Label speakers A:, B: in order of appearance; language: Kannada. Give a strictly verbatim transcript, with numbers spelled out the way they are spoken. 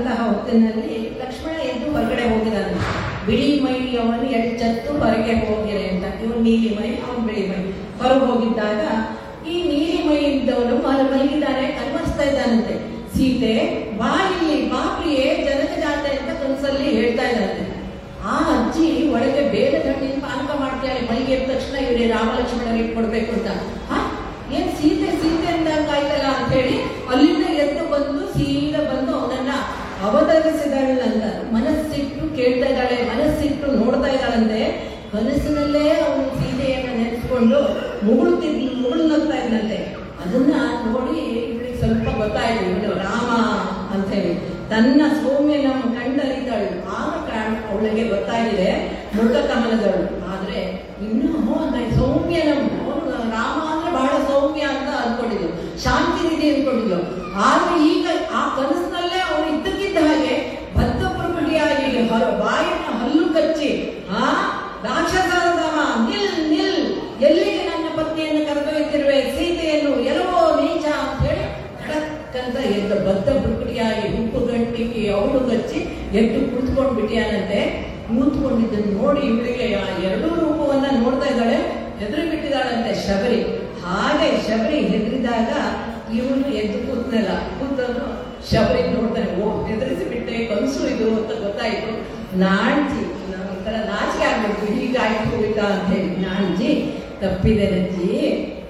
A: ಅಂತಹ ಹೊತ್ತಿನಲ್ಲಿ ಲಕ್ಷ್ಮಣ ಎದ್ದು ಹೊರಗಡೆ ಹೋಗಿದ್ದಾನೆ. ಬಿಳಿ ಮೈ ಅವನು ಎಚ್ಚತ್ತು ಹೊರಗೆ ಹೋಗಿರೆ ಅಂತ, ಇವನು ನೀಲಿ ಮೈ, ಅವನು ಬಿಳಿ ಮೈ. ಹೊರಗೆ ಹೋಗಿದ್ದಾಗ ಈ ನೀಲಿ ಮೈ ಇದ್ದವನು ಮಲಗಿದ್ದಾನೆ, ಕನ್ವರ್ಸ್ತಾ ಇದ್ದಾನಂತೆ. ಸೀತೆ ಬಾ ಇಲ್ಲಿ, ಬಾ ಪ್ರಿಯೆ, ಜನಕ ಜಾತ ಅಂತ ಕನಸಲ್ಲಿ ಹೇಳ್ತಾ ಇದ್ದಾನೆ. ಆ ಅಜ್ಜಿ ಒಳಗೆ ಬೇರೆ ಹಣ್ಣಿನ ಪಾನಕ ಮಾಡ್ತಾಳೆ. ಮೈಗೆ ಎದ್ದ ತಕ್ಷಣ ಇವರೇ ರಾಮ ಲಕ್ಷ್ಮಣರಿಗೆ ಕೊಡ್ಬೇಕು ಅಂತ. ಹಾ ಏನ್ ಸೀತೆ ಸೀತೆ ಅಂದಂಗಾಯ್ತಲ್ಲ ಅಂತ ಹೇಳಿ ಅಲ್ಲಿಂದ ಎದ್ದು ಬಂದು ಸೀದಾ ಬಂದು ಅವನನ್ನ ಅವತರಿಸಿದಾಳಂತ. ಮನಸ್ಸಿಟ್ಟು ಕೇಳ್ತಾ ಇದ್ದಾಳೆ, ಮನಸ್ಸಿಟ್ಟು ನೋಡ್ತಾ ಇದ್ದಾಳಂತೆ. ಕನಸಿನಲ್ಲೇ ಅವನು ಸೀತೆಯನ್ನ ನೆನೆಸ್ಕೊಂಡು ಮುಗುಳ್ತಿದ್ ಮುಗುಳು ನಗ್ತಾ ಇದ್ದಂತೆ. ಅದನ್ನ ನೋಡಿ ಇವಳಿಗೆ ಸ್ವಲ್ಪ ಗೊತ್ತಾಯ್ತು, ಇವನು ರಾಮ ಅಂತ ಹೇಳಿ. ತನ್ನ ಸೌಮ್ಯನ ಕಂಡರಿದಳು. ಆಗ ಕಾಣ ಅವಳಿಗೆ ಗೊತ್ತಾಗಿದೆ ಮೃಗ ಕಮಲದಳು. ಆದ್ರೆ ಇನ್ನು ಸೌಮ್ಯನ ಅವನು ರಾಮ ಅಂದ್ರೆ ಬಹಳ ಸೌಮ್ಯ ಅಂತ ಅನ್ಕೊಂಡಿದ್ಲು, ಶಾಂತಿ ನಿಧಿ ಅನ್ಕೊಂಡಿದ್ಲು. ಆದ್ರೆ ಈಗ ಆ ಕನಸಿನಲ್ಲೇ ಅವನು ಇದ್ದಕ್ಕಿದ್ದ ಹಾಗೆ ಬದ್ಧ ಪ್ರಕೃತಿಯಾಗಿ ಬಾಯಿನ ಹಲ್ಲು ಕಚ್ಚಿ, ಆ ರಾಕ್ಷಸರಾಮ ನಿಲ್ ನಿಲ್, ಎಲ್ಲಿಗೆ ನನ್ನ ಪತ್ನಿಯನ್ನು ಕರೆದೊಯ್ತಿರುವೆ, ಸೀತೆಯನ್ನು ಎಲ್ಲವೋ ನೀಚ ಅಂತ ಹೇಳಿ ಖಡಕ್ಕಂತ ಎದ್ದು ಬದ್ಧ ಪ್ರಕೃತಿಯಾಗಿ ಉಪ್ಪು ಗಂಟಿಗೆ ಅವಳು ಕಚ್ಚಿ ಎದ್ದು ಕುಳಿತುಕೊಂಡು ಬಿಟ್ಟಿಯಾನಂತೆ. ಕೂತ್ಕೊಂಡಿದ್ದನ್ನು ನೋಡಿ ಇವಳಿಗೆ ಆ ಎರಡೂ ರೂಪವನ್ನ ನೋಡ್ತಾ ಇದ್ದಾಳೆ, ಹೆದರಿ ಬಿಟ್ಟಿದ್ದಾಳಂತೆ ಶಬರಿ. ಹಾಗೆ ಶಬರಿ ಹೆದರಿದಾಗ ಇವನು ಎದ್ದು ಕೂತ್ನಲ್ಲ, ಕೂತನು ಶಬರಿ ನೋಡ್ತಾನೆ. ಓ ಹೆದರಿಸಿ ಬಿಟ್ಟೆ, ಕನಸು ಇದು ಅಂತ ಗೊತ್ತಾಯ್ತು. ನಾಣ್ಜಿ ನಾವು ಈ ತರ ನಾಚಿಕೆ ಆಗ್ಬೇಕು, ಹೀಗಾಯ್ತು ಹೋಗಿದ್ದ ಅಂತ ಹೇಳಿ, ನಾಣ್ಜಿ ತಪ್ಪಿದೆ ನಜ್ಜಿ,